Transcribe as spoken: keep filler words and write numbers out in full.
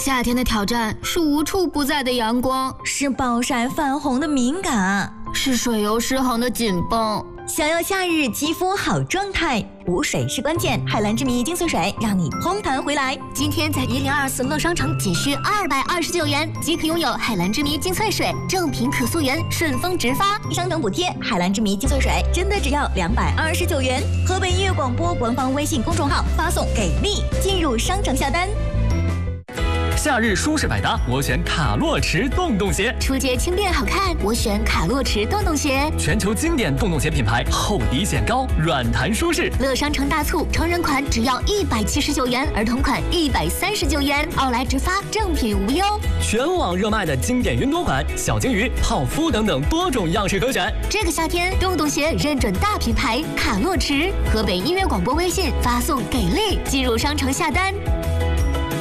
夏天的挑战是无处不在的阳光， 是暴晒泛红的敏感， 是水油失衡的紧绷。 想要夏日肌肤好状态，补水是关键。海蓝之谜精粹水让你嘭弹回来。 今天在一零二四乐商城仅需二百二十九元即可拥有海蓝之谜精粹水，正品可溯源，顺丰直发， 商等补贴。海蓝之谜精粹水真的只要两百二十九元。河北音乐广播官方微信公众号发送给力，进入商城下单。 夏日舒适百搭，我选卡洛驰洞洞鞋。 出街轻便好看，我选卡洛驰洞洞鞋。 全球经典洞洞鞋品牌，厚底显高，软弹舒适。 乐商城大促，成人款只要一百七十九元，儿童款一百三十九元，奥莱直发，正品无忧。 全网热卖的经典云朵款、小鲸鱼、泡芙等等多种样式可选。 这个夏天，洞洞鞋认准大品牌卡洛驰。河北音乐广播微信发送给力，进入商城下单。